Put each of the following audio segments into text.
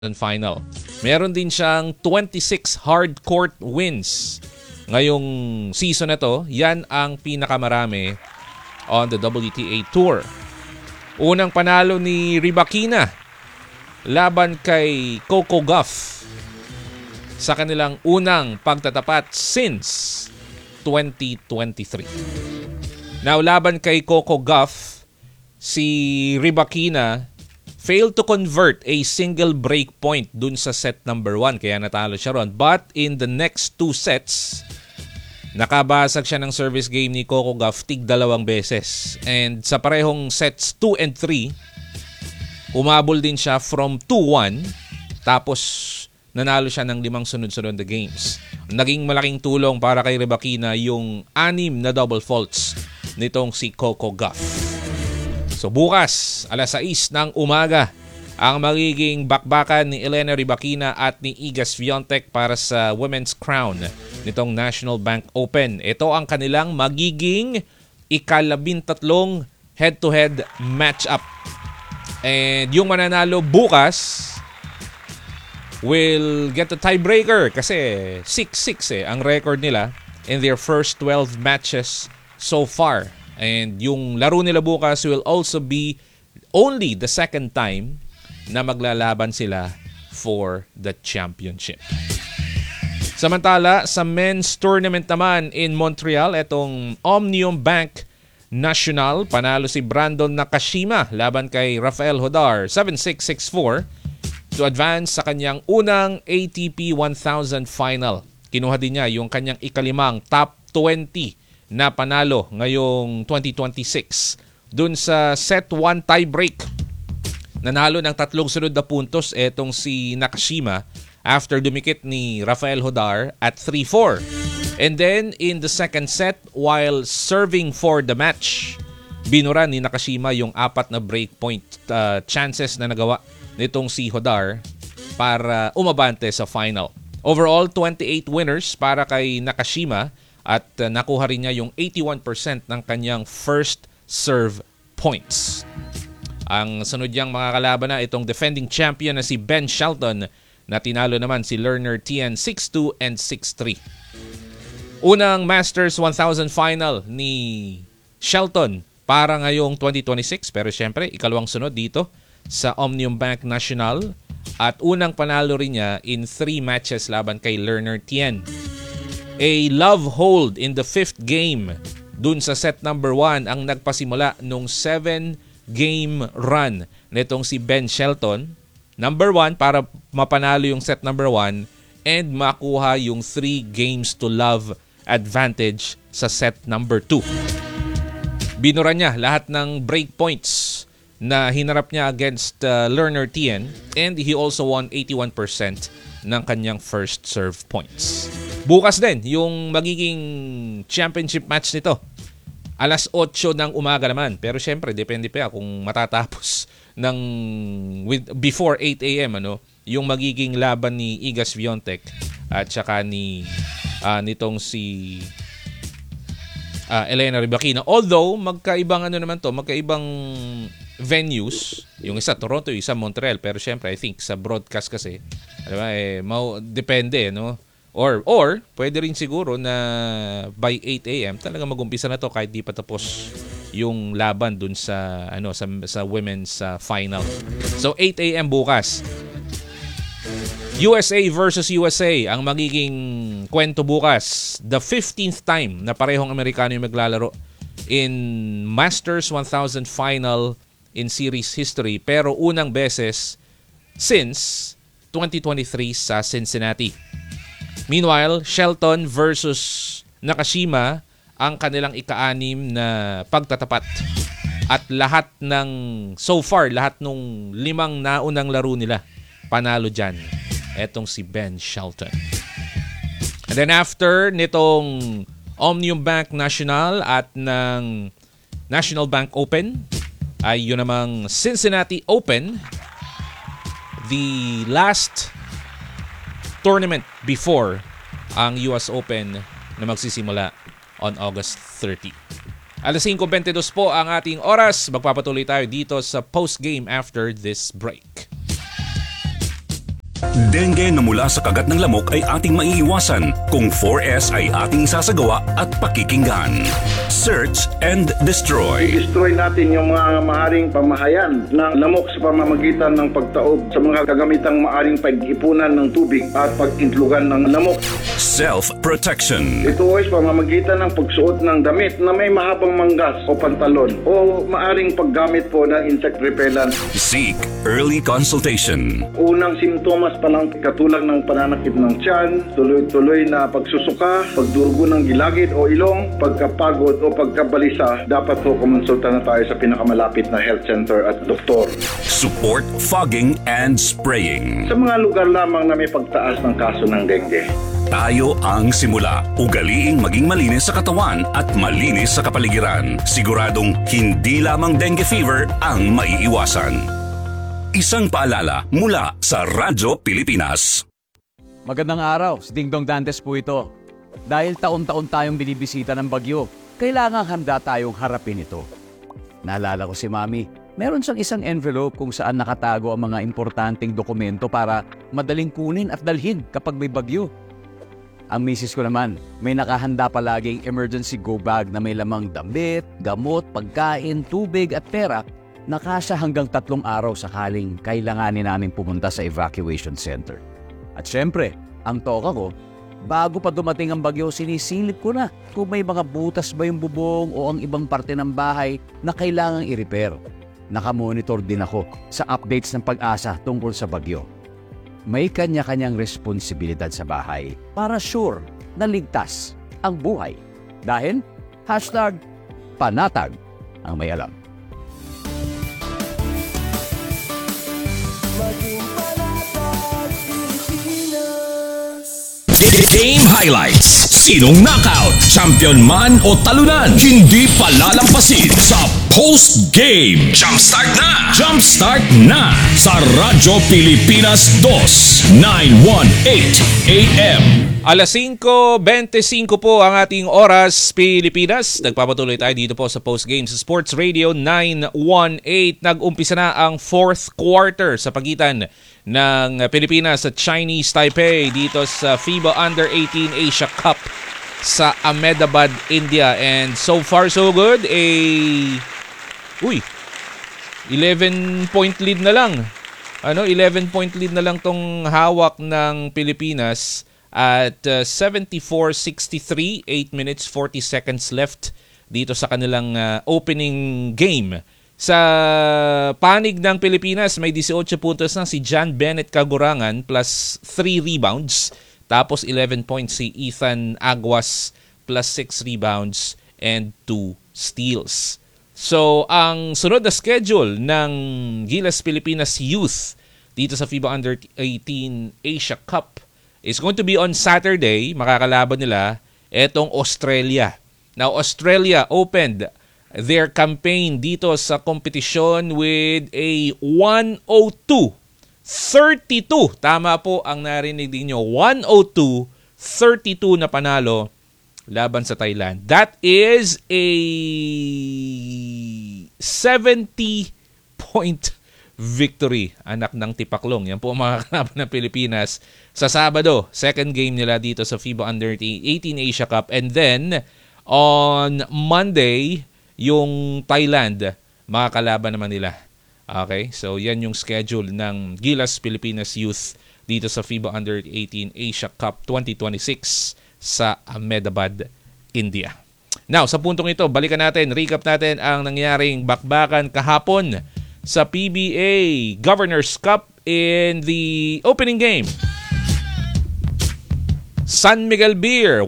final. Meron din siyang 26 hard court wins ngayong season na to. Yan ang pinakamarami on the WTA Tour. Unang panalo ni Rybakina laban kay Coco Gauff sa kanilang unang pagtatapat since 2023. Now, laban kay Coco Gauff, si Rybakina failed to convert a single break point dun sa set number 1, kaya natalo siya ron. But in the next 2 sets, nakabasag siya ng service game ni Coco Gauff tig 2 beses. And sa parehong sets 2 and 3, umabol din siya from 2-1, tapos nanalo siya ng 5 sunod-sunod na games. Naging malaking tulong para kay Rybakina yung 6 na double faults nitong si Coco Gauff. So bukas, alas 6 ng umaga, ang magiging bakbakan ni Elena Rybakina at ni Iga Swiatek para sa Women's Crown nitong National Bank Open. Ito ang kanilang magiging ika-13 head-to-head match-up. And yung mananalo bukas will get the tiebreaker kasi 6-6 ang record nila in their first 12 matches so far. And yung laro nila bukas will also be only the second time na maglalaban sila for the championship. Samantala, sa men's tournament naman in Montreal, itong Omnium Bank National, panalo si Brandon Nakashima laban kay Rafael Hodar 7-6, 6-4 to advance sa kanyang unang ATP 1000 final. Kinuha din niya yung kanyang ikalimang top 20 na panalo ngayong 2026. Dun sa set 1 tiebreak, nanalo ng 3 sunod na puntos etong si Nakashima after dumikit ni Rafael Hodar at 3-4. And then in the second set, while serving for the match, binura ni Nakashima yung 4 na breakpoint chances na nagawa nitong si Hodar para umabante sa final. Overall, 28 winners para kay Nakashima at nakuha rin niya yung 81% ng kanyang first serve points. Ang sunod niyang mga kalaban na itong defending champion na si Ben Shelton na tinalo naman si Lerner Tien 6-2 and 6-3. Unang Masters 1000 final ni Shelton para ngayong 2026, pero syempre ikalawang sunod dito sa Omnium Bank National at unang panalo rin niya in 3 matches laban kay Lerner Tien. A love hold in the 5th game dun sa set number 1 ang nagpasimula nung 7-game run nitong si Ben Shelton. Number 1 para mapanalo yung set number 1 and makuha yung 3 games to love advantage sa set number 2. Binura niya lahat ng break points na hinarap niya against Lerner Tien and he also won 81% ng kanyang first serve points. Bukas din yung magiging championship match nito. Alas 8 ng umaga naman. Pero syempre, depende pa kung matatapos ng before 8 a.m. Yung magiging laban ni Iga Swiatek at saka nitong si Elena Rybakina. Although, magkaibang magkaibang venues. Yung isa Toronto, yung isa Montreal. Pero syempre, I think sa broadcast kasi, depende, no? Or pwede rin siguro na by 8 a.m. talaga mag-umpisa na to kahit di pa tapos yung laban dun sa sa women's final. So 8 a.m. bukas. USA versus USA ang magiging kwento bukas. The 15th time na parehong Amerikano yung maglalaro in Masters 1000 final in series history, pero unang beses since 2023 sa Cincinnati. Meanwhile, Shelton versus Nakashima ang kanilang ika-6 na pagtatapat. At lahat lahat nung 5 naunang laro nila, panalo dyan. Etong si Ben Shelton. And then after nitong Omnium Bank National at ng National Bank Open, ay yun namang Cincinnati Open, the last tournament before ang US Open na magsisimula on August 30. Alas 5:22 po ang ating oras. Magpapatuloy tayo dito sa post-game after this break. Dengue na mula sa kagat ng lamok ay ating maiiwasan kung 4S ay ating sasagawa at pakikinggan. Search and destroy. I-destroy natin yung mga maaring pamahayan ng lamok sa pamamagitan ng pagtaob sa mga kagamitang maaring pag-ipunan ng tubig at pag-intlugan ng lamok. Self-protection. Ito ay sa pamamagitan ng pagsuot ng damit na may mahabang manggas o pantalon o maaring paggamit po ng insect repellent. Seek early consultation. Unang simptomas pa lang katulad ng pananakit ng tiyan, tuloy-tuloy na pagsusuka, pagdurugo ng gilagid o ilong, pagkapagod o pagkabalisa, dapat po kumonsulta na tayo sa pinakamalapit na health center at doktor. Support fogging and spraying. Sa mga lugar lamang na may pagtaas ng kaso ng dengue. Tayo ang simula. Ugaliing maging malinis sa katawan at malinis sa kapaligiran. Siguradong hindi lamang dengue fever ang maiiwasan. Isang paalala mula sa Radyo Pilipinas. Magandang araw, si Dingdong Dantes po ito. Dahil taon-taon tayong binibisita ng bagyo, kailangang handa tayong harapin ito. Naalala ko si Mami, meron siyang isang envelope kung saan nakatago ang mga importanteng dokumento para madaling kunin at dalhin kapag may bagyo. Ang misis ko naman, may nakahanda palaging emergency go bag na may lamang damit, gamot, pagkain, tubig at pera na kasya hanggang 3 araw sakaling kailanganin namin pumunta sa evacuation center. At syempre, ang toka ko, bago pa dumating ang bagyo, sinisilip ko na kung may mga butas ba yung bubong o ang ibang parte ng bahay na kailangang i-repair. Nakamonitor din ako sa updates ng Pag-asa tungkol sa bagyo. May kanya-kanyang responsibilidad sa bahay para sure na ligtas ang buhay. Dahil, #panatag ang may alam. Game highlights. Sinong knockout, champion man o talunan, hindi palalampasin sa post-game. Jumpstart na! Jumpstart na! Sa Radyo Pilipinas 2, 918 AM. Alas 5:25 po ang ating oras, Pilipinas. Nagpapatuloy tayo dito po sa Post Game sa Sports Radio 918. Nag-umpisa na ang 4th quarter sa pagitan ng Pilipinas at Chinese Taipei dito sa FIBA Under-18 Asia Cup sa Ahmedabad, India. And so far so good, 11-point lead na lang. 11-point lead na lang tong hawak ng Pilipinas at 74-63, 8 minutes 40 seconds left dito sa kanilang opening game. Sa panig ng Pilipinas, may 18 puntos na si John Bennett Kagurangan plus 3 rebounds. Tapos 11 points si Ethan Aguas plus 6 rebounds and 2 steals. So, ang sunod na schedule ng Gilas Pilipinas Youth dito sa FIBA Under-18 Asia Cup is going to be on Saturday. Makakalaban nila etong Australia. Now, Australia opened their campaign dito sa kompetisyon with a 102-32. Tama po ang narinig din nyo. 102-32 na panalo laban sa Thailand. That is a 70-point victory. Anak ng tipaklong. Yan po ang mga kalaban ng Pilipinas sa Sabado. Second game nila dito sa FIBA Under-18 Asia Cup. And then, on Monday, yung Thailand, makakalaban naman nila. Okay? So, yan yung schedule ng Gilas Pilipinas Youth dito sa FIBA Under-18 Asia Cup 2026 sa Ahmedabad, India. Now, sa puntong ito, balikan natin, recap natin ang nangyaring bakbakan kahapon sa PBA Governors Cup in the opening game. San Miguel Beer,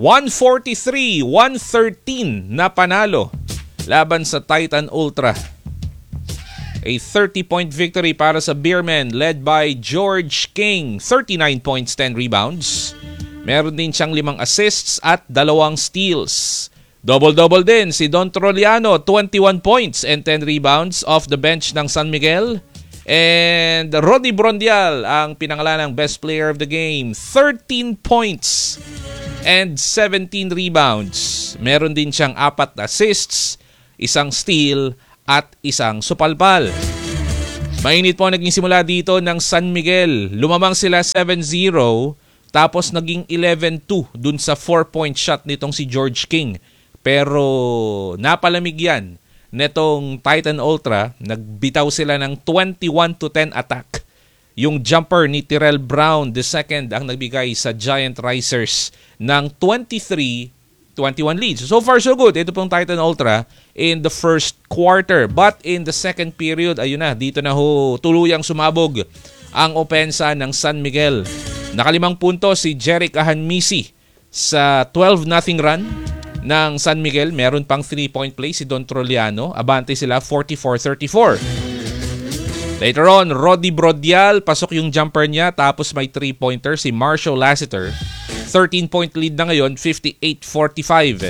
143-113 na panalo laban sa Titan Ultra. A 30-point victory para sa Beermen led by George King. 39 points, 10 rebounds. Meron din siyang 5 assists at 2 steals. Double-double din si Don Troliano, 21 points and 10 rebounds off the bench ng San Miguel. And Roddy Brondial, ang pinangalan ng best player of the game, 13 points and 17 rebounds. Meron din siyang 4 assists, 1 steal at 1 supalpal. Mainit po ang naging simula dito ng San Miguel. Lumamang sila 7-0 tapos naging 11-2 dun sa 4-point shot nitong si George King. Pero napalamig yan netong Titan Ultra. Nagbitaw sila ng 21-10 attack. Yung jumper ni Tyrell Brown II ang nagbigay sa Giant Risers ng 23-21 leads. So far so good. Ito pong Titan Ultra in the first quarter. But in the second period, ayun na, dito na ho tuluyang sumabog ang opensa ng San Miguel. Nakalimang punto si Jeric Ahanmisi sa 12-0 run ng San Miguel. Meron pang 3-point play si Don Troliano. Abante sila 44-34. Later on, Roddy Brodial, pasok yung jumper niya tapos may 3-pointer si Marshall Lassiter. 13-point lead na ngayon, 58-45.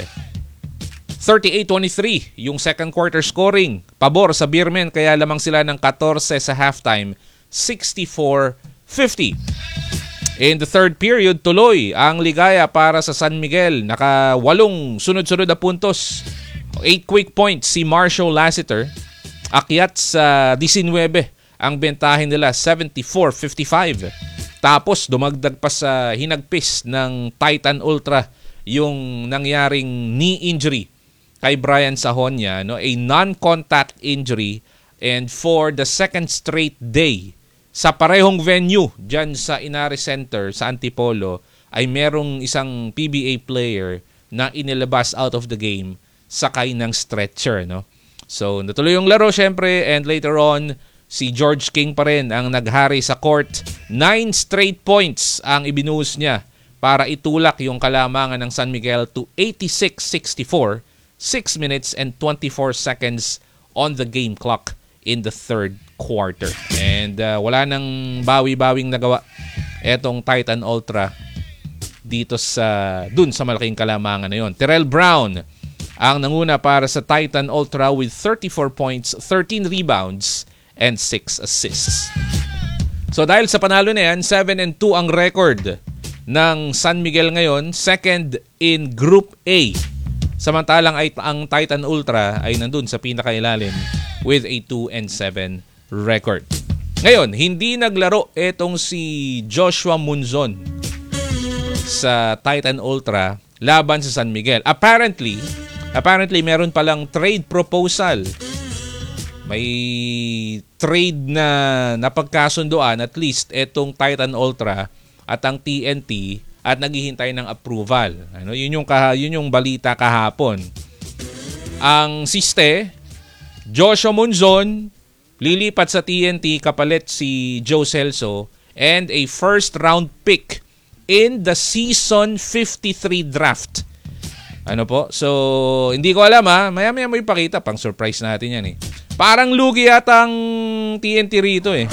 38-23 yung second quarter scoring. Pabor sa Beermen kaya lamang sila ng 14 sa halftime, 64-50. In the third period, tuloy ang ligaya para sa San Miguel. Naka-8 sunod-sunod na puntos. 8 quick points si Marshall Lassiter. Akyat sa 19 ang bentahin nila, 74-55. Tapos dumagdag pa sa hinagpis ng Titan Ultra yung nangyaring knee injury kay Brian Sahonia, no? A non-contact injury, and for the second straight day sa parehong venue dyan sa Inari Center sa Antipolo ay merong isang PBA player na inilabas out of the game sakay ng stretcher, no? So natuloy yung laro syempre, and later on si George King pa rin ang naghari sa court. 9 straight points ang ibinuhos niya para itulak yung kalamangan ng San Miguel to 86-64, 6 minutes and 24 seconds on the game clock in the third quarter. And wala nang bawi-bawing nagawa etong Titan Ultra dito dun sa malaking kalamangan na yon. Tyrell Brown ang nanguna para sa Titan Ultra with 34 points, 13 rebounds, and 6 assists. So dahil sa panalo na yan, 7-2 ang record ng San Miguel ngayon, second in Group A. Samantalang ang Titan Ultra ay nandun sa pinakailalim with a 2-7 record. Ngayon, hindi naglaro etong si Joshua Munzon sa Titan Ultra laban sa San Miguel. Apparently meron palang trade proposal. May trade na napagkasunduan, at least etong Titan Ultra at ang TNT, at naghihintay ng approval. Ano, yun yung balita kahapon. Ang siste, Joshua Munzon lilipat sa TNT kapalit si Joe Celso and a first round pick in the season 53 draft. Ano po? So, hindi ko alam ha. Maya-maya mo ipakita. Pang surprise natin yan eh. Parang lugi yata ang TNT rito eh.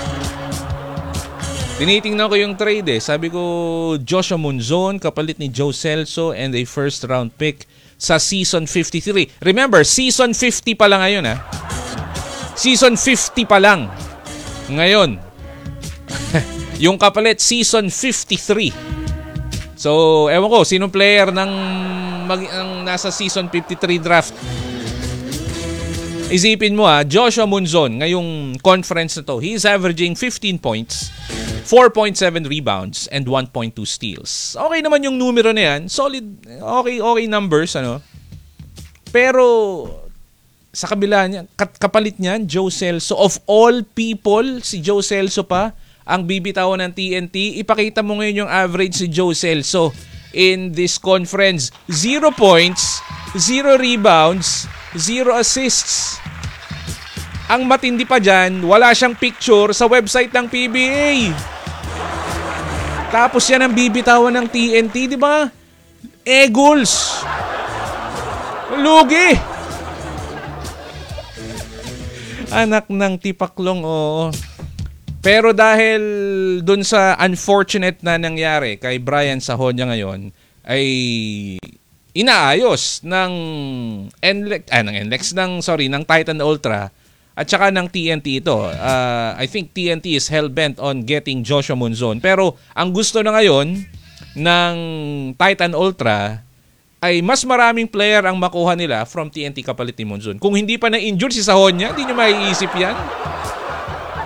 Tinitingnan ko yung trade eh. Sabi ko, Joshua Munzon kapalit ni Joe Celso and a first round pick sa season 53. Remember, season 50 pa lang ngayon ha. Season 50 pa lang ngayon. Yung kapalit, season 53. So, ewan ko, sinong player ng nasa season 53 draft? Isipin mo Joshua Munzon, ngayong conference na to, he is averaging 15 points, 4.7 rebounds, and 1.2 steals. Okay naman yung numero na yan. Solid, okay numbers, ano? Pero, sa kabila niya, kapalit niyan, Joe Celso. Of all people, si Joe Celso pa ang bibitawan ng TNT. Ipakita mo ngayon yung average si Joe Celso in this conference. 0 points, 0 rebounds, 0 assists. Ang matindi pa dyan, wala siyang picture sa website ng PBA. Tapos yan ang bibitawan ng TNT, di ba? Eagles. Lugi. Anak ng tipaklong, oo. Pero dahil dun sa unfortunate na nangyari kay Brian Sahonia ngayon, ay inaayos ng ng Titan Ultra at saka ng TNT ito. I think TNT is hell-bent on getting Joshua Munzon. Pero ang gusto na ngayon ng Titan Ultra ay mas maraming player ang makuha nila from TNT kapalit ni Munzon. Kung hindi pa na-injured si Sahonia, hindi nyo maiisip yan.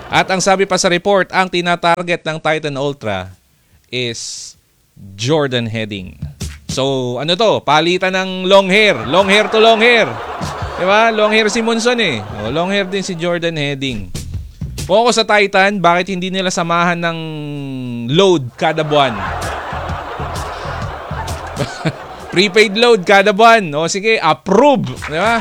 At ang sabi pa sa report, ang tinatarget ng Titan Ultra is Jordan Heading. So, ano to? Palitan ng long hair. Long hair to long hair. Diba? Long hair si Monson eh. O, long hair din si Jordan Heading. Kung ako sa Titan, bakit hindi nila samahan ng load kada buwan? Prepaid load kada buwan. O sige, approve. Diba?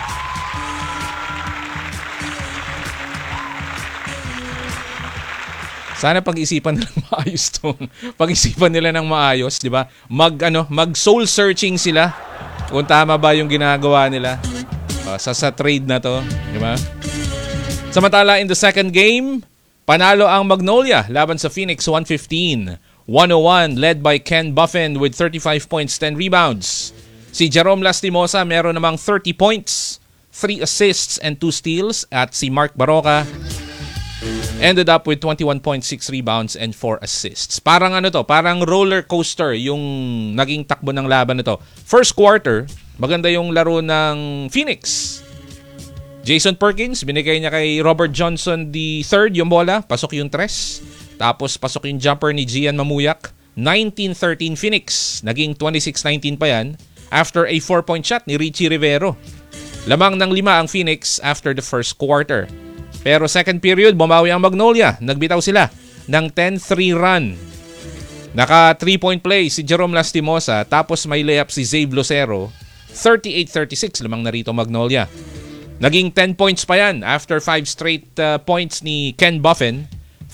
Sana pag-isipan nila ng maayos to. Pag-isipan nila ng maayos, di ba? Mag soul searching sila kung tama ba yung ginagawa nila sa trade na to, di ba? Samantala in the second game, panalo ang Magnolia laban sa Phoenix 115. 101 led by Ken Buffen with 35 points, 10 rebounds. Si Jerome Lastimosa meron namang 30 points, 3 assists and 2 steals at si Mark Baroka ended up with 21 points, 6 rebounds and 4 assists. Parang ano to, parang roller coaster yung naging takbo ng laban nito. First quarter, maganda yung laro ng Phoenix. Jason Perkins, binigay niya kay Robert Johnson the third yung bola, pasok yung tres. Tapos pasok yung jumper ni Gian Mamuyak. 19-13 Phoenix, naging 26-19 pa yan after a 4-point shot ni Richie Rivero. Lamang ng 5 ang Phoenix after the first quarter. Pero second period, bumawi ang Magnolia. Nagbitaw sila ng 10-3 run. Naka 3-point play si Jerome Lastimosa, tapos may layup si Zave Lucero. 38-36 lamang na rito Magnolia. Naging 10 points pa yan after 5 straight points ni Ken Buffen.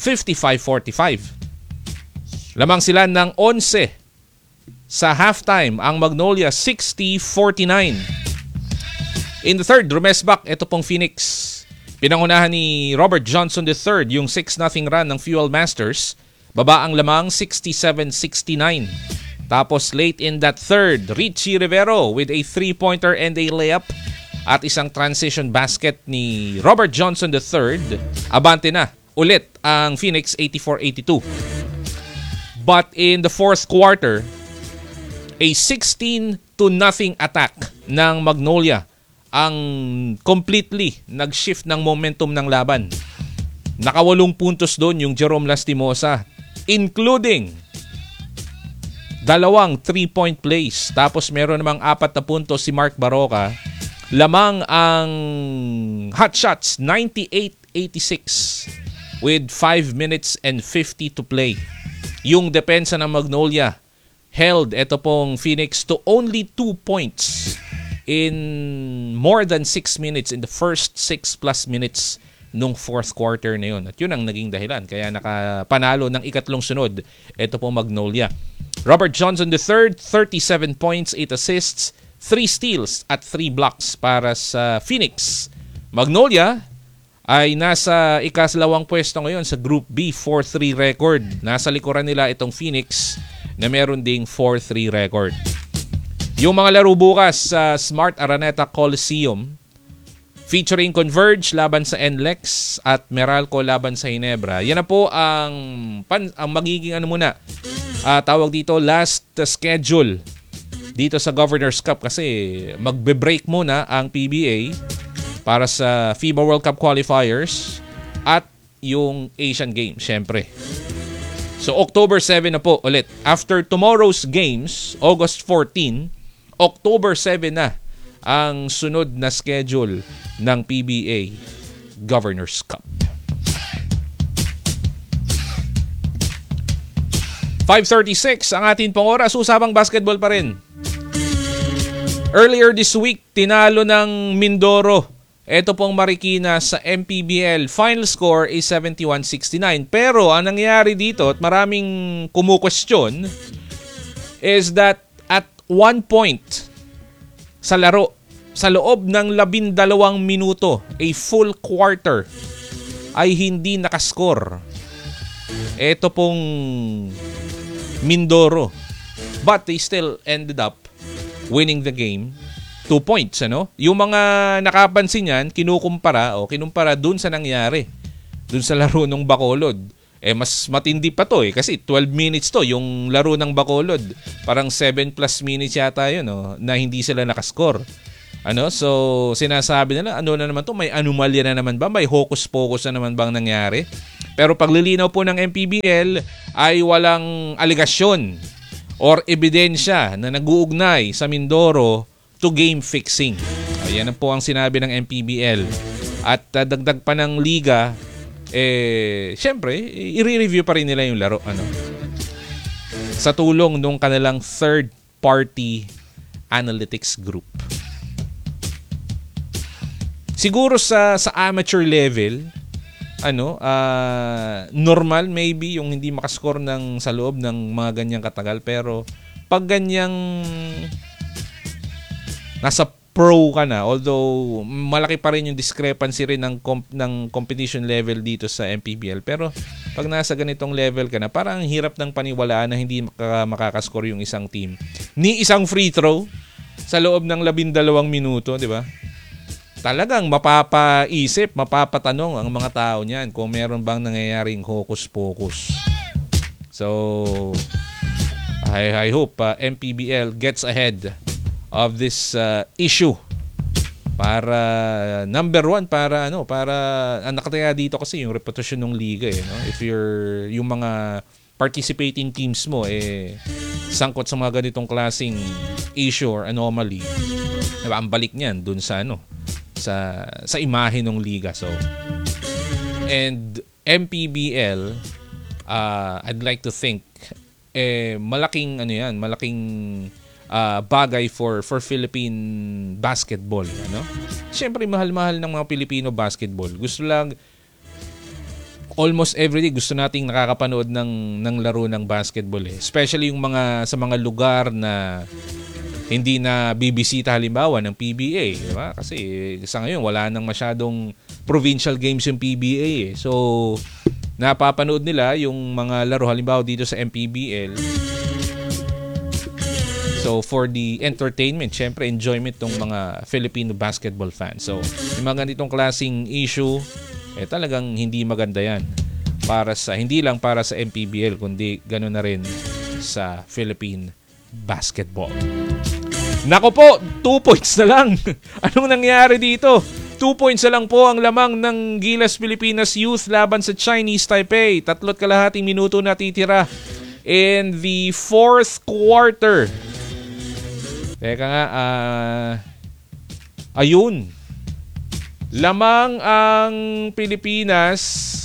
55-45. Lamang sila ng 11 sa halftime ang Magnolia 60-49. In the third, rumesbak ito pong Phoenix. Pinangunahan ni Robert Johnson III yung 6-0 run ng Fuel Masters. Baba ang lamang 67-69. Tapos late in that third, Richie Rivero with a 3-pointer and a layup at isang transition basket ni Robert Johnson III. Abante na ulit ang Phoenix 84-82. But in the fourth quarter, a 16-0 attack ng Magnolia ang completely nag-shift ng momentum ng laban. Naka-8 puntos doon yung Jerome Lastimosa, including 2 3-point plays. Tapos meron namang 4 na puntos si Mark Baroka. Lamang ang hot shots, 98-86 with 5 minutes and 50 to play. Yung depensa ng Magnolia held ito pong Phoenix to only 2 points in more than 6 minutes in the first 6+ minutes nung fourth quarter na yun. At yun ang naging dahilan. Kaya nakapanalo ng ikatlong sunod ito po Magnolia. Robert Johnson III, 37 points, 8 assists, 3 steals at 3 blocks para sa Phoenix. Magnolia ay nasa ikasalawang pwesto ngayon sa Group B, 4-3 record. Nasa likuran nila itong Phoenix na meron ding 4-3 record. Yung mga laro bukas sa Smart Araneta Coliseum, featuring Converge laban sa NLEX at Meralco laban sa Ginebra. Yan na po ang magiging tawag dito last schedule dito sa Governor's Cup kasi magbe-break muna ang PBA para sa FIBA World Cup qualifiers at yung Asian Games, syempre. So October 7 na po ulit. After tomorrow's games, August 14, October 7 na ang sunod na schedule ng PBA Governor's Cup. 5:36 ang atin pong oras. Usapang basketball pa rin. Earlier this week, tinalo ng Mindoro ito pong Marikina sa MPBL. Final score is 71-69. Pero ang nangyari dito at maraming kumukwestiyon is that at one point sa laro, sa loob ng 12 minuto, a full quarter, ay hindi nakascore ito pong Mindoro. But they still ended up winning the game. 2 points, ano? Yung mga nakapansin yan, kinumpara dun sa nangyari. Dun sa laro ng Bacolod. Mas matindi pa to kasi 12 minutes to yung laro ng Bacolod. Parang 7+ minutes yata yun, na hindi sila nakascore. So sinasabi nila, ano na naman to? May anomalya na naman ba? May hocus-pocus na naman bang nangyari? Pero paglilinaw po ng MPBL ay walang aligasyon or ebidensya na nag-uugnay sa Mindoro to game fixing. Ayan po ang sinabi ng MPBL. At dagdag pa ng liga, syempre, i-review pa rin nila yung laro. Sa tulong nung kanilang third-party analytics group. Siguro sa amateur level, normal maybe yung hindi makascore sa loob ng mga ganyang katagal, pero pag ganyang nasa pro ka na, although malaki pa rin yung discrepancy rin ng competition level dito sa MPBL, pero pag nasa ganitong level ka na, parang hirap ng paniwalaan na hindi makakascore yung isang team ni isang free throw sa loob ng 12 minuto, di ba? Talagang mapapaisip, mapapatanong ang mga tao niyan kung meron bang nangyayaring hocus-pocus. So, I hope MPBL gets ahead of this issue para number one, para nakataya dito kasi yung reputasyon ng liga If yung mga participating teams mo sangkot sa mga ganitong klaseng issue or anomaly, diba, ang balik niyan dun sa sa imahe ng liga. So, and MPBL, I'd like to think malaking bagay for Philippine basketball, Siyempre mahal-mahal ng mga Pilipino basketball. Gusto lang almost everyday gusto nating nakakapanood ng laro ng basketball Especially yung sa mga lugar na hindi na bibisita halimbawa ng PBA, di ba? Kasi sa ngayon wala nang masyadong provincial games yung PBA So napapanood nila yung mga laro halimbawa dito sa MPBL. So for the entertainment, syempre enjoyment ng mga Filipino basketball fans. So yung mga ganitong klaseng issue, talagang hindi maganda yan. Hindi lang para sa MPBL, kundi gano'n na rin sa Philippine basketball. Nako po, 2 points na lang. Anong nangyari dito? 2 points na lang po ang lamang ng Gilas Pilipinas Youth laban sa Chinese Taipei. 3.5 minuto na titira in the fourth quarter. Teka nga, ayun. Lamang ang Pilipinas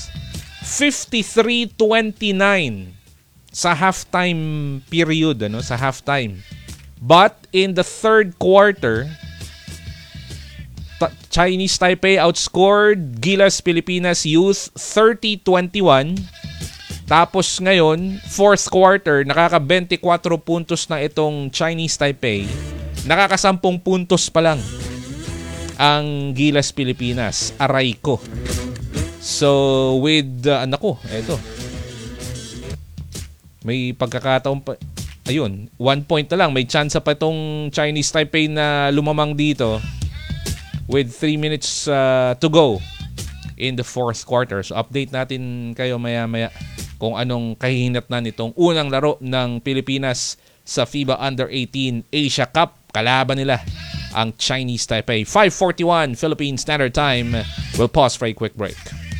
53-29 sa halftime period, sa halftime. But in the third quarter, Chinese Taipei outscored Gilas Pilipinas Youth 30-21. Tapos ngayon, fourth quarter, nakaka-24 puntos na itong Chinese Taipei. Nakaka-10 puntos pa lang ang Gilas Pilipinas. Aray ko. So, with, eto. May pagkakataon pa. Ayun, 1 point na lang. May chance pa itong Chinese Taipei na lumamang dito with 3 minutes to go in the fourth quarter. So update natin kayo maya-maya kung anong kahihinatnan nitong unang laro ng Pilipinas sa FIBA Under-18 Asia Cup. Kalaban nila ang Chinese Taipei. 5:41 Philippine Standard Time. We'll pause for a quick break.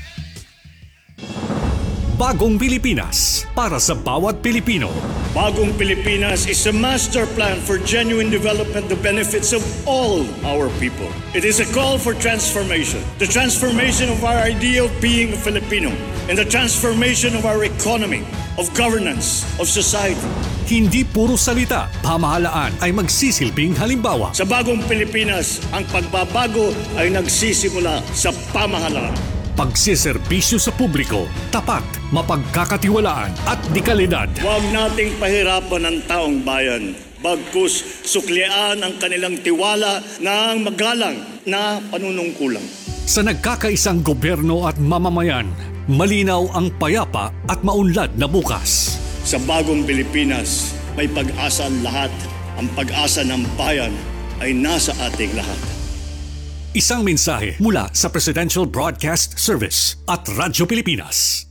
Bagong Pilipinas para sa bawat Pilipino. Bagong Pilipinas is a master plan for genuine development, the benefits of all our people. It is a call for transformation. The transformation of our idea of being a Filipino and the transformation of our economy, of governance, of society. Hindi puro salita, pamahalaan ay magsisilbing halimbawa. Sa Bagong Pilipinas, ang pagbabago ay nagsisimula sa pamahalaan. Pagsiservisyo sa publiko, tapat, mapagkakatiwalaan at dekalidad. Huwag nating pahirapan ang taong bayan. Bagkus suklian ang kanilang tiwala ng magalang na panunungkulan. Sa nagkakaisang gobyerno at mamamayan, malinaw ang payapa at maunlad na bukas. Sa Bagong Pilipinas, may pag-asa ang lahat. Ang pag-asa ng bayan ay nasa ating lahat. Isang mensahe mula sa Presidential Broadcast Service at Radyo Pilipinas.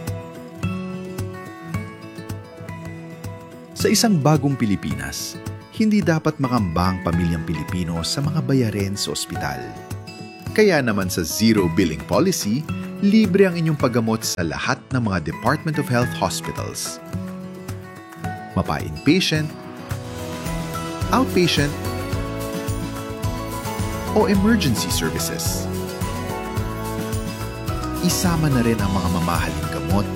Sa isang bagong Pilipinas, hindi dapat makambang pamilyang Pilipino sa mga bayarin sa ospital. Kaya naman sa Zero Billing Policy, libre ang inyong paggamot sa lahat ng mga Department of Health hospitals. Mapa-inpatient, outpatient, o emergency services. Isama na rin ang mga mamahaling gamot,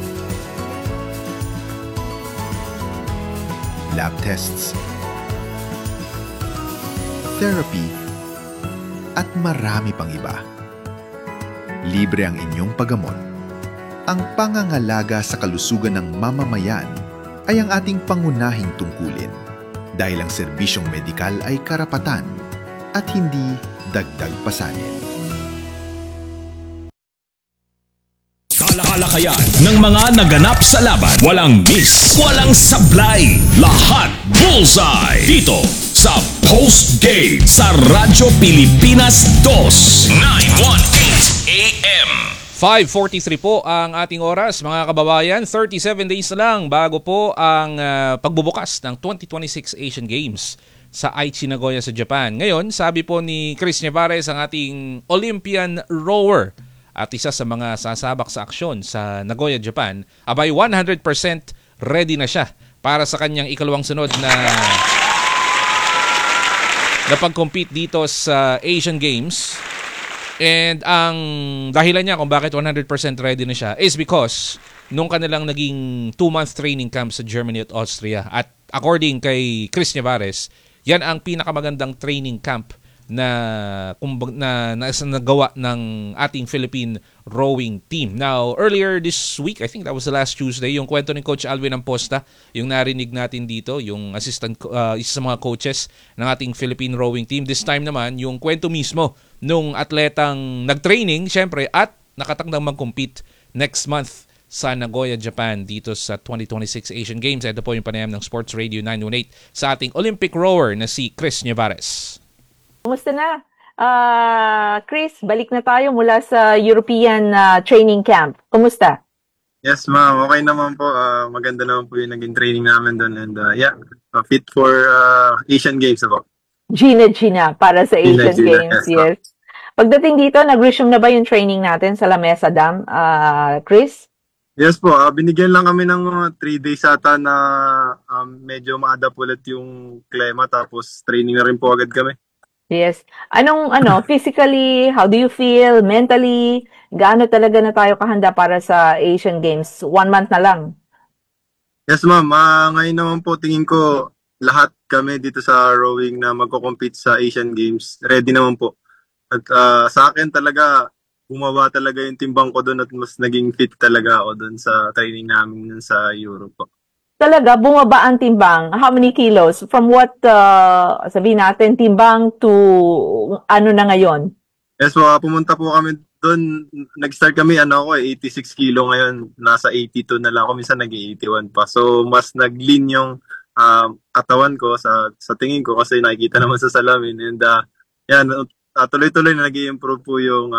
lab tests, therapy, at marami pang iba. Libre ang inyong paggamot. Ang pangangalaga sa kalusugan ng mamamayan ay ang ating pangunahing tungkulin dahil ang serbisyong medikal ay karapatan at hindi dagdag pasanin. Talakayan ng mga naganap sa laban. Walang miss, walang sablay. Lahat bullseye. Dito sa Post Game sa Radyo Pilipinas 2, 918 AM. 5:43 po ang ating oras, mga kababayan. 37 days na lang bago po ang pagbubukas ng 2026 Asian Games sa Aichi, Nagoya sa Japan. Ngayon, sabi po ni Chris Nevares, ang ating Olympian rower at isa sa mga sasabak sa aksyon sa Nagoya, Japan, abay 100% ready na siya para sa kanyang ikalawang sunod na pag-compete dito sa Asian Games. And ang dahilan niya kung bakit 100% ready na siya is because nung kanilang naging 2-month training camp sa Germany at Austria. At according kay Chris Nevares, yan ang pinakamagandang training camp na nagawa ng ating Philippine rowing team. Now, earlier this week, I think that was the last Tuesday, yung kwento ni Coach Alvin Amposta, yung narinig natin dito, yung isa sa mga coaches ng ating Philippine rowing team. This time naman, yung kwento mismo nung atletang nag-training, syempre, at nakatakdang mag-compete next month sa Nagoya, Japan, dito sa 2026 Asian Games. Ito po yung panayam ng Sports Radio 918 sa ating Olympic rower na si Chris Nevares. Kumusta na? Chris, balik na tayo mula sa European training camp. Kumusta? Yes, ma'am. Okay naman po. Maganda naman po yung naging training namin doon. And fit for Asian Games po. Gina para sa Asian Games, yes. Pagdating dito, nag-resume na ba yung training natin sa La Mesa Dam, Chris? Yes po. Binigyan lang kami ng 3 days ata na medyo ma-adapt ulit yung klima. Tapos training na rin po agad kami. Yes. Physically, how do you feel? Mentally, gaano talaga na tayo kahanda para sa Asian Games? 1 month na lang. Yes, ma'am. Ngayon naman po, tingin ko lahat kami dito sa rowing na magko-compete sa Asian Games. Ready naman po. At sa akin talaga, bumaba talaga yung timbang ko doon at mas naging fit talaga ako doon sa training namin sa Europe po. Talaga, bumaba ang timbang. How many kilos? From what, sabihin natin, timbang to ano na ngayon? Yes, pumunta po kami doon. Nag-start kami, 86 kilo ngayon. Nasa 82 na lang ako. Minsan nag-81 pa. So, mas nag-lean yung katawan ko sa tingin ko kasi nakikita naman sa salamin. And tuloy-tuloy na nag-i-improve po yung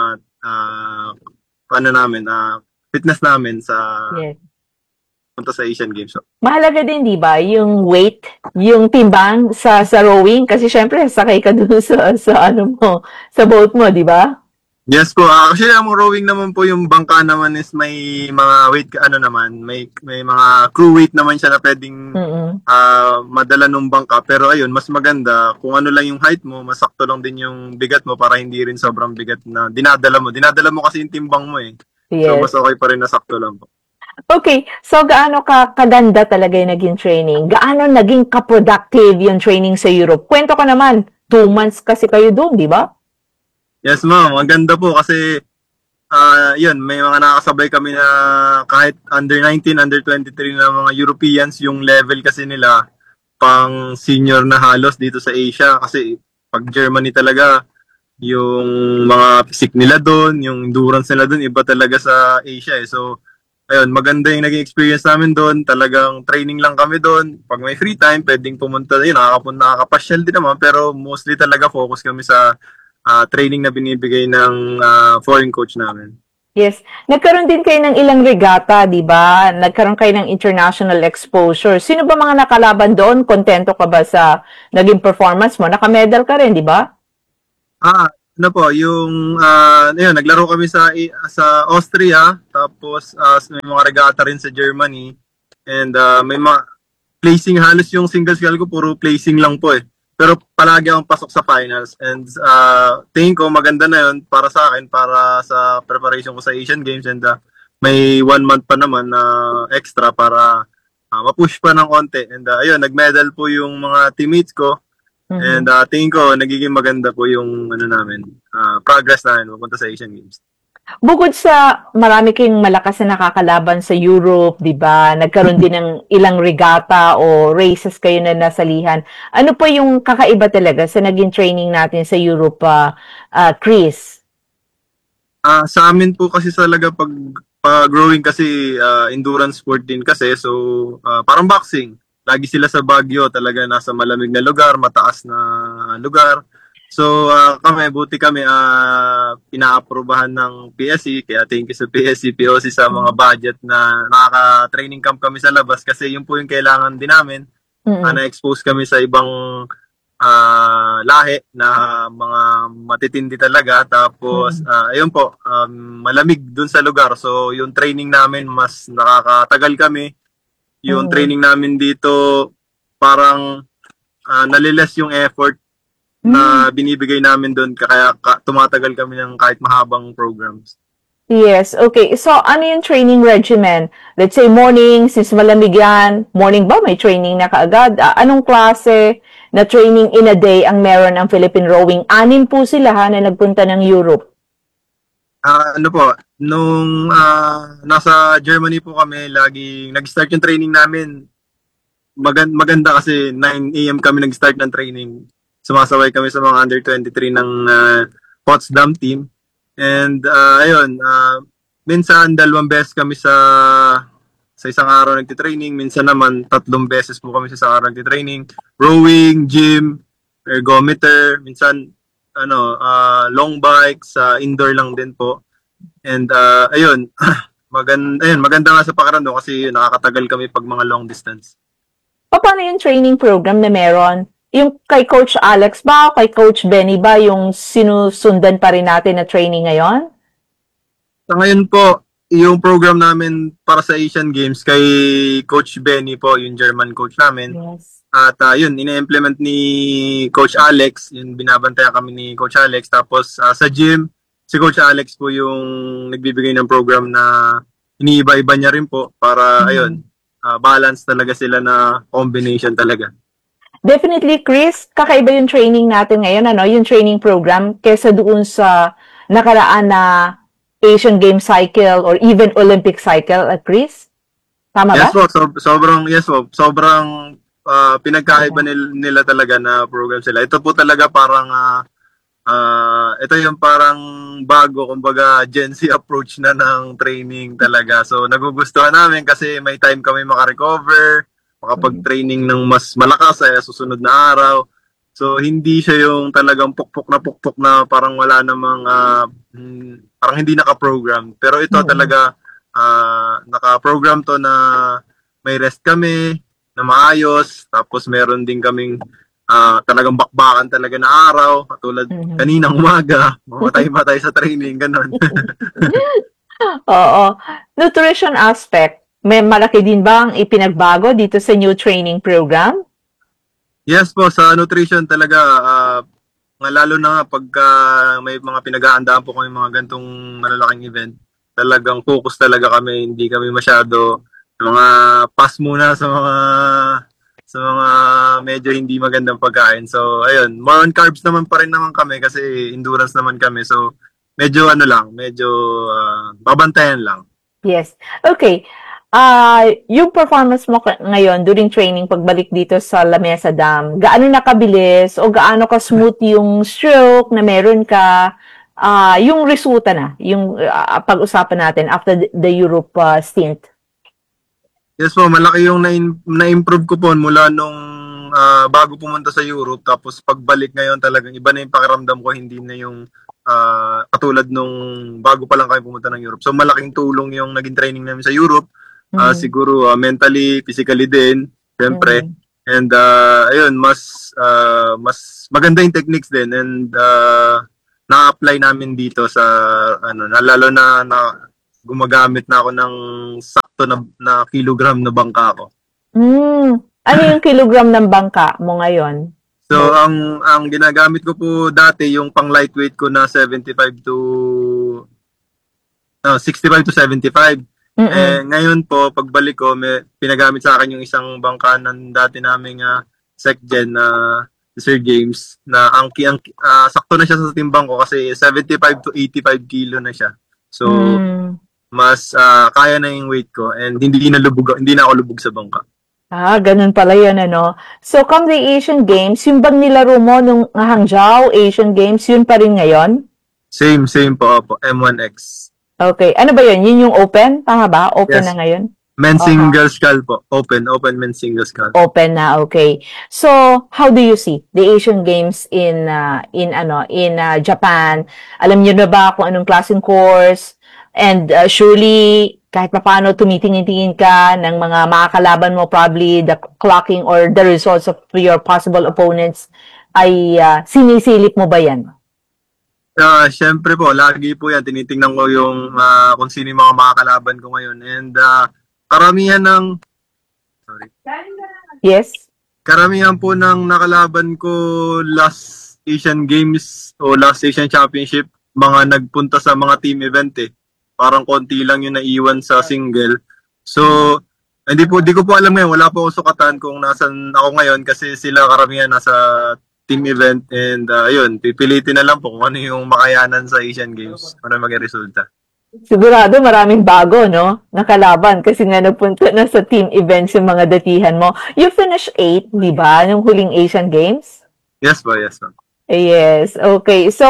fitness namin sa... Yes. Sa Asian Games. Mahalaga din, di ba, yung weight, yung timbang sa rowing kasi syempre sakay ka dun sa boat mo, di ba? Yes po. Actually, ang rowing naman po, yung bangka naman is may mga weight, may mga crew weight naman siya na pwedeng madala nung bangka. Pero ayun, mas maganda kung ano lang yung height mo, masakto lang din yung bigat mo para hindi rin sobrang bigat na dinadala mo. Dinadala mo kasi yung timbang mo eh. Yes. So, mas okay pa rin na sakto lang po. Okay, so gaano kaganda talaga yung naging training? Gaano naging ka-productive yung training sa Europe? Kwento ka naman, 2 months kasi kayo doon, di ba? Yes, ma'am. Ang ganda po kasi may mga nakasabay kami na kahit under 19, under 23 na mga Europeans, yung level kasi nila pang senior na halos dito sa Asia. Kasi pag Germany talaga, yung mga physique nila doon, yung endurance nila doon, iba talaga sa Asia eh. So, ayun, maganda yung naging experience namin doon. Talagang training lang kami doon. Pag may free time, pwedeng pumunta. Nakakapasyal din naman. Pero mostly talaga focus kami sa training na binibigay ng foreign coach namin. Yes. Nagkaroon din kayo ng ilang regata, di ba? Nagkaroon kayo ng international exposure. Sino ba mga nakalaban doon? Kontento ka ba sa naging performance mo? Naka-medal ka rin, di ba? Ano po, yung ayun, naglaro kami sa Austria, tapos may mga regata rin sa Germany. And may mga placing, halos yung single skill ko puro placing lang po eh. Pero palagi akong pasok sa finals. And tingin ko maganda na yun para sa akin, para sa preparation ko sa Asian Games. And may 1 month pa naman na extra para ma-push pa ng konti. And ayun, nag-medal po yung mga teammates ko. And tingin ko nagiging maganda po yung progress namin papunta sa Asian Games. Bukod sa marami kayong malakas na nakakalaban sa Europe, di ba? Nagkaroon din ng ilang regata o races kayo na nasalihan. Ano pa yung kakaiba talaga sa naging training natin sa Europe, Chris? Sa amin po kasi talaga pag growing kasi endurance sport din kasi, so parang boxing. Lagi sila sa Baguio, talaga nasa malamig na lugar, mataas na lugar. So buti kami pina-aprobahan ng PSC, kaya thank you sa PSC, POC sa mga budget na nakaka-training camp kami sa labas kasi yun po yung kailangan din namin. Na-expose kami sa ibang lahi na mga matitindi talaga. Tapos ayun po, malamig dun sa lugar. So yung training namin mas nakakatagal kami. Yung training namin dito parang naliles yung effort na binibigay namin doon, kaya tumatagal kami ng kahit mahabang programs. Yes, okay. So, ano yung training regimen? Let's say morning, since malamig yan, morning ba may training na kaagad? Anong klase na training in a day ang meron ang Philippine Rowing? 6 po sila na nagpunta ng Europe. Nung nasa Germany po kami, laging nag-start yung training namin. Maganda kasi 9 a.m. kami nag-start ng training. Sumasabay kami sa mga under 23 ng Potsdam team. And ayun, minsan 2 beses kami sa isang araw nagtitraining, minsan naman 3 beses po kami sa isang araw nagtitraining. Rowing, gym, ergometer, minsan long bike, sa indoor lang din po. And ayun, maganda nga sa pakiramdam kasi nakakatagal kami pag mga long distance. Paano yung training program na meron? Yung kay Coach Alex ba o kay Coach Benny ba yung sinusundan pa rin natin na training ngayon? Sa ngayon po, yung program namin para sa Asian Games kay Coach Benny po, yung German coach namin. Yes. At yun, ina-implement ni Coach Alex, yung binabantayan kami ni Coach Alex. Tapos sa gym, si Coach Alex po yung nagbibigay ng program na iniiba-iba niya rin po para ayun, balance talaga sila na combination talaga. Definitely, Chris, kakaiba yung training natin ngayon, yung training program, kesa doon sa nakaraan na Asian Games cycle or even Olympic cycle, Chris? Tama ba? Yes po, sobrang pinagkaiba nila talaga na program sila. Ito po talaga parang, ito yung parang bago, kumbaga Gen Z approach na ng training talaga. So nagugustuhan namin kasi may time kami makarecover, makapag-training ng mas malakas sa susunod na araw. So, hindi siya yung talagang pukpok na parang wala namang, parang hindi naka-program. Pero ito talaga, naka-program to na may rest kami, na maayos. Tapos meron din kaming talagang bakbakan talaga na araw. Katulad kaninang umaga, mamatay-matay sa training, ganon. Oo. Nutrition aspect. May malaki din ba ang ipinagbago dito sa new training program? Yes po, sa nutrition talaga, lalo na pagka may mga pinag-aandaan po kami mga gantong malalaking event, talagang focus talaga kami, hindi kami masyado mga pass muna sa mga medyo hindi magandang pagkain. So, ayun, more on carbs naman pa rin naman kami kasi endurance naman kami. So, medyo babantayan lang. Yes. Okay. Yung performance mo ngayon during training pagbalik dito sa La Mesa Dam, gaano nakabilis o gaano ka-smooth yung stroke na meron ka, yung resulta na, yung pag-usapan natin after the Europe stint? Yes po, malaki yung na-improve ko po mula nung bago pumunta sa Europe, tapos pagbalik ngayon talagang iba na yung pakiramdam ko, hindi na yung katulad nung bago pa lang kami pumunta ng Europe. So malaking tulong yung naging training namin sa Europe. Siguro mentally, physically din, syempre. And ayun, mas maganda yung techniques din, and na-apply namin dito sa lalo na gumagamit na ako ng sakto na kilogram na bangka ko. Ano yung kilogram ng bangka mo ngayon? So ang ginagamit ko po dati yung pang lightweight ko na 65 to 75. Ngayon po, pagbalik ko, may pinagamit sa akin yung isang bangka ng dati naming SecGen na Sir James, na sakto na siya sa timbang ko kasi 75 to 85 kilo na siya. So, mas kaya na yung weight ko, and hindi na ako lubog sa bangka. Ganun pala yun, ano? So, come the Asian Games, yung bang nilaro mo nung Hangzhou Asian Games, yun pa rin ngayon? Same po, M1X. Okay. Ano ba yun? Yun yung open? Tama ba? Open Yes. na ngayon? Men's single scull po. Open men's single scull. Open na, okay. So, how do you see the Asian Games in Japan? Alam niyo na ba kung anong klaseng course? And surely, kahit paano tumitingin-tingin ka ng mga makakalaban mo, probably the clocking or the results of your possible opponents, ay sinisilip mo ba yan? Siyempre po, lagi po yan. Tinitingnan ko yung kung sino yung mga makakalaban ko ngayon. And karamihan ng... Sorry. Yes? Karamihan po ng nakalaban ko last Asian Games o last Asian Championship, mga nagpunta sa mga team event eh. Parang konti lang yung naiwan sa single. So, di ko po alam ngayon. Wala po ako sukatan kung nasan ako ngayon kasi sila karamihan nasa team event, and ayun, pipilitin na lang po kung ano yung makayanan sa Asian Games para maging resulta. Sigurado maraming bago, no? Nakalaban kasi nga nagpunta na sa team events yung mga datihan mo. You finished 8, di ba? Nung huling Asian Games? Yes po, yes po. Yes, okay. So,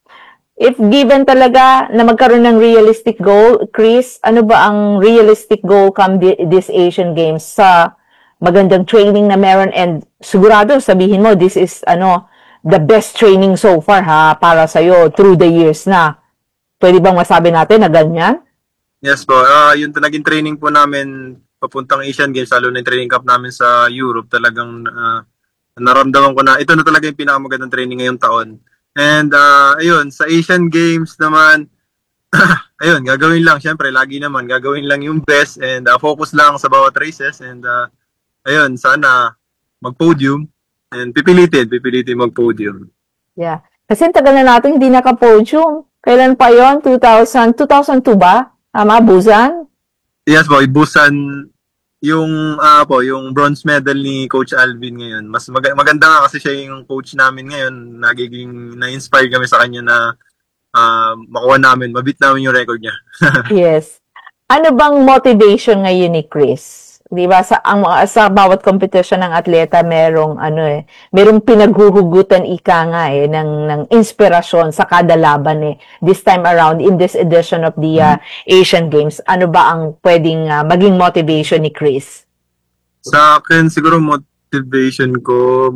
if given talaga na magkaroon ng realistic goal, Chris, ano ba ang realistic goal come this Asian Games sa magandang training na meron, and sigurado sabihin mo this is the best training so far para sa iyo through the years na. Pwede bang masabi natin na ganyan? Yes po. Yung naging training po namin papuntang Asian Games, lalo na yung training camp namin sa Europe, talagang naramdaman ko na ito na talaga yung pinakamagandang training ngayong taon. And ayun, sa Asian Games naman, ayun, gagawin lang, syempre lagi naman gagawin lang yung best, and focus lang sa bawat races, and ayun, sana mag-podium, and pipilitin mag-podium. Yeah. Kasi tagal na natin hindi naka-podium. Kailan pa yon? 2002 ba? Tama, Busan? Yes po, Busan, yung bronze medal ni Coach Alvin ngayon. Mas maganda nga kasi siya yung coach namin ngayon. Na-inspire kami sa kanya na makuha namin, mabit namin yung record niya. Yes. Ano bang motivation ngayon ni Chris? 'Di ba sa bawat competition ng atleta merong pinaghuhugutan ng inspirasyon sa kada laban this time around in this edition of the Asian Games. Ano ba ang pwedeng maging motivation ni Chris? Sa akin siguro motivation ko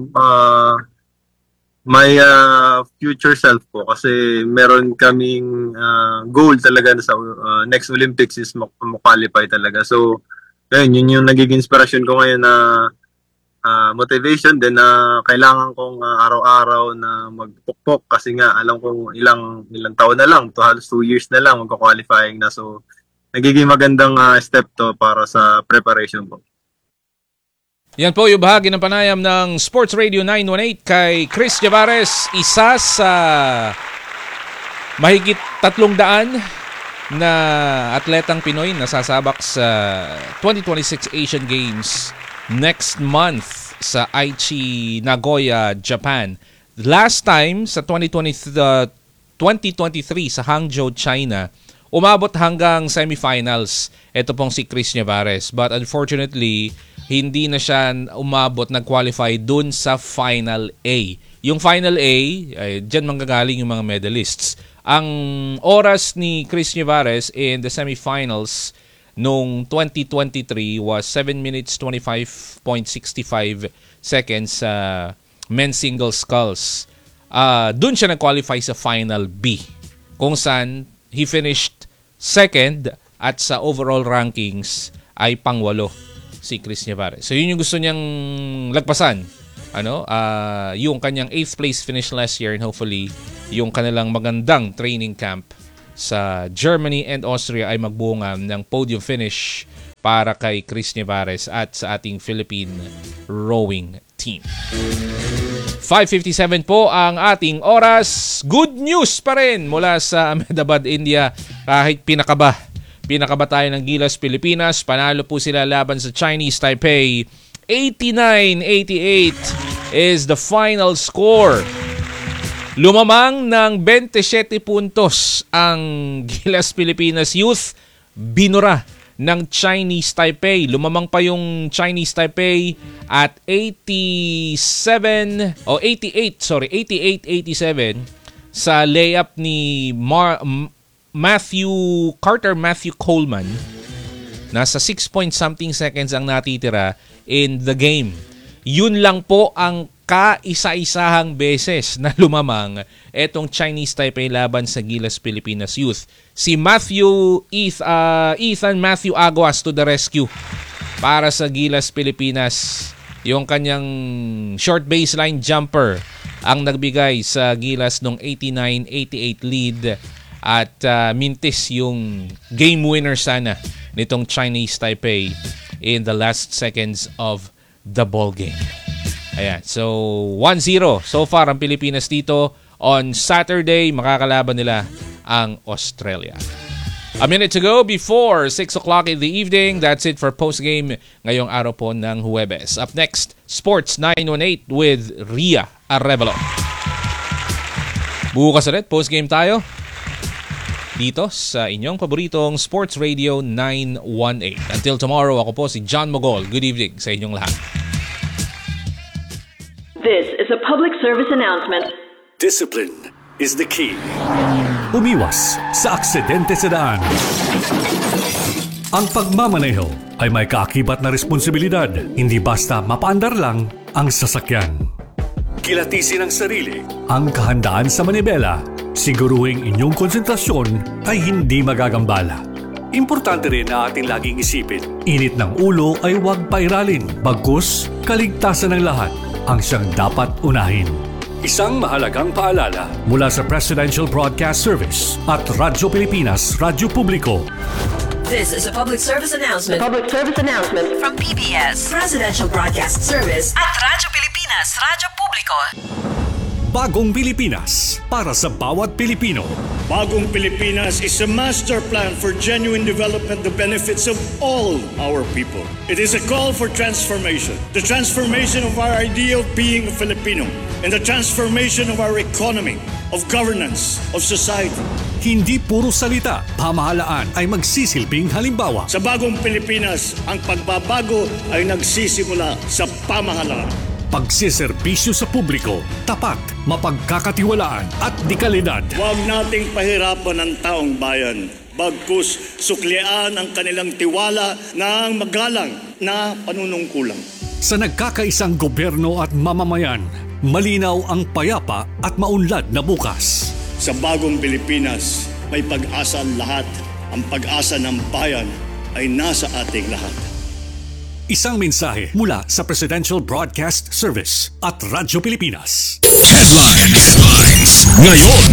my future self po, kasi meron kaming goal talaga sa next Olympics is qualify talaga. So yun yung nagiging inspirasyon ko ngayon na motivation din na kailangan kong araw-araw na magpukpok, kasi nga alam kong ilang taon na lang, halos 2 years na lang magka-qualifying na. So nagiging magandang step to para sa preparation po. Yan po yung bahagi ng panayam ng Sports Radio 918 kay Chris Javares, isa sa mahigit 300 na atletang Pinoy na sasabak sa 2026 Asian Games next month sa Aichi, Nagoya, Japan. Last time sa 2023 sa Hangzhou, China, umabot hanggang semifinals ito pong si Chris Javares, but unfortunately hindi na siya umabot, nag-qualify dun sa Final A. Yung Final A, dyan manggagaling yung mga medalists. Ang oras ni Chris Javares in the semifinals noong 2023 was 7 minutes 25.65 seconds sa men's single sculls. dun siya nag-qualify sa Final B, kung saan he finished second at sa overall rankings ay pang-8 si Chris Nevares. So yun yung gusto niyang lagpasan, yung kanyang 8th place finish last year, and hopefully yung kanilang magandang training camp sa Germany and Austria ay magbunga ng podium finish para kay Chris Nevares at sa ating Philippine rowing team. 5:57 po ang ating oras. Good news pa rin mula sa Ahmedabad, India. Kahit pinakaba tayo ng Gilas Pilipinas, panalo po sila laban sa Chinese Taipei. 89-88 is the final score. Lumamang ng 27 puntos ang Gilas Pilipinas Youth. Binura ng Chinese Taipei. Lumamang pa yung Chinese Taipei at 88-87 sa layup ni Matthew Coleman. Nasa 6 point something seconds ang natitira in the game. Yun lang po ang kaisa-isahang beses na lumamang etong Chinese Taipei laban sa Gilas Pilipinas Youth. Si Ethan Matthew Aguas to the rescue para sa Gilas Pilipinas. Yung kanyang short baseline jumper ang nagbigay sa Gilas nung 89-88 lead at mintis yung game winner sana nitong Chinese Taipei in the last seconds of the ball game. Ayan, so 1-0 so far ang Pilipinas dito. On Saturday, makakalaban nila ang Australia. A minute to go before 6 o'clock in the evening. That's it for postgame ngayong araw po ng Huwebes. Up next, Sports 918 with Ria Arevalo. Bukas ulit, postgame tayo dito sa inyong paboritong Sports Radio 918. Until tomorrow, ako po si John Mogol. Good evening sa inyong lahat. This is a public service announcement. Discipline is the key. Umiwas sa aksidente sa daan. Ang pagmamaneho ay may kaakibat na responsibilidad. Hindi basta mapaandar lang ang sasakyan. Kilatisin ang sarili. Ang kahandaan sa manibela. Siguruhing inyong konsentrasyon ay hindi magagambala. Importante rin na ating laging isipin. Init ng ulo ay huwag pairalin. Bagkus, kaligtasan ng lahat ang siyang dapat unahin. Isang mahalagang paalala mula sa Presidential Broadcast Service at Radyo Pilipinas, Radyo Publiko. This is a public service announcement. From PBS, Presidential Broadcast Service at Radyo Pilipinas, Radyo Publiko. Bagong Pilipinas para sa bawat Pilipino. Bagong Pilipinas is a master plan for genuine development that benefits of all our people. It is a call for transformation. The transformation of our idea of being a Filipino and the transformation of our economy, of governance, of society. Hindi puro salita, pamahalaan ay magsisilbing halimbawa. Sa Bagong Pilipinas, ang pagbabago ay nagsisimula sa pamahalaan. Pagsiservisyo sa publiko, tapat, mapagkakatiwalaan at dekalidad. Huwag nating pahirapan ang taong bayan. Bagkus, suklian ang kanilang tiwala ng magalang na panunungkulan. Sa nagkakaisang gobyerno at mamamayan, malinaw ang payapa at maunlad na bukas. Sa Bagong Pilipinas, may pag-asa ang lahat. Ang pag-asa ng bayan ay nasa ating lahat. Isang mensahe mula sa Presidential Broadcast Service at Radyo Pilipinas. Headlines ngayon.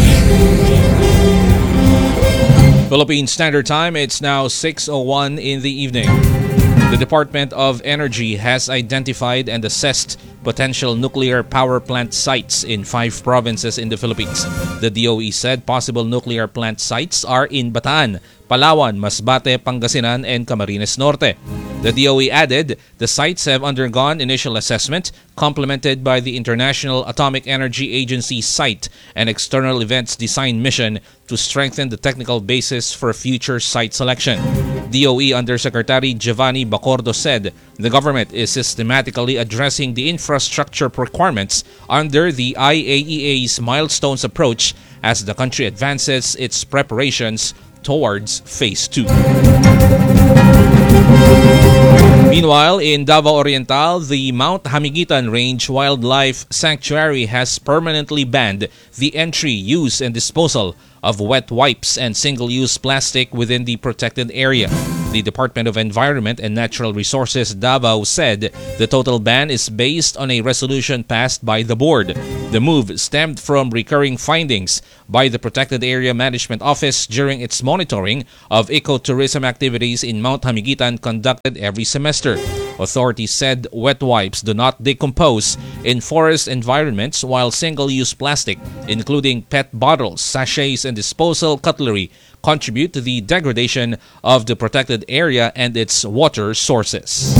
Philippine Standard Time, it's now 6:01 in the evening. The Department of Energy has identified and assessed potential nuclear power plant sites in 5 provinces in the Philippines. The DOE said possible nuclear plant sites are in Bataan, Palawan, Masbate, Pangasinan, and Camarines Norte. The DOE added the sites have undergone initial assessment, complemented by the International Atomic Energy Agency site and external events design mission to strengthen the technical basis for future site selection. DOE Undersecretary Giovanni Bacordo said the government is systematically addressing the infrastructure requirements under the IAEA's milestones approach as the country advances its preparations towards Phase 2. Meanwhile, Meanwhile, in Davao Oriental, the Mount Hamiguitan Range Wildlife Sanctuary has permanently banned the entry, use, and disposal of wet wipes and single-use plastic within the protected area. The Department of Environment and Natural Resources Davao said the total ban is based on a resolution passed by the board. The move stemmed from recurring findings by the Protected Area Management Office during its monitoring of ecotourism activities in Mount Hamiguitan conducted every semester. Authorities said wet wipes do not decompose in forest environments, while single-use plastic, including PET bottles, sachets, and disposal cutlery, contribute to the degradation of the protected area and its water sources.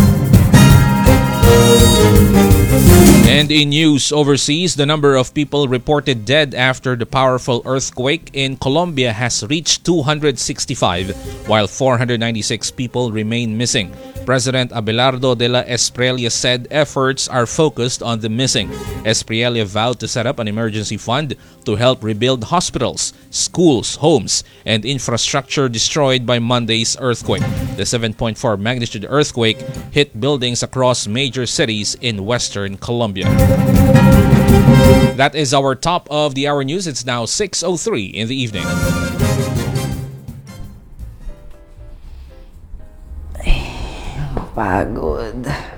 And in news overseas, the number of people reported dead after the powerful earthquake in Colombia has reached 265, while 496 people remain missing. President Abelardo de la Espriella said efforts are focused on the missing. Espriella vowed to set up an emergency fund to help rebuild hospitals, schools, homes, and infrastructure destroyed by Monday's earthquake. The 7.4 magnitude earthquake hit buildings across major cities in western Colombia. That is our top of the hour news. It's now 6:03 in the evening. Pagod.